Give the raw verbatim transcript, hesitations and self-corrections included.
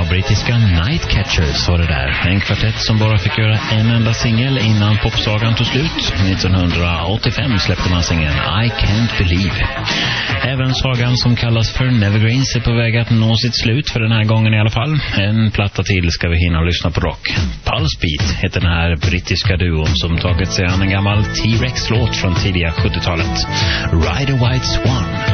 brittiska Nightcatchers var det där. En kvartett som bara fick göra en enda singel innan popsagan tog slut. nittonhundraåttiofem släppte man singeln I Can't Believe. Även sagan som kallas för Nevergreens är på väg att nå sitt slut för den här gången i alla fall. En platta till ska vi hinna lyssna på rock. Pulse Beat heter den här brittiska duon som tagit sig an en gammal T-Rex-låt från tidiga sjuttiotalet. Ride a White Swan.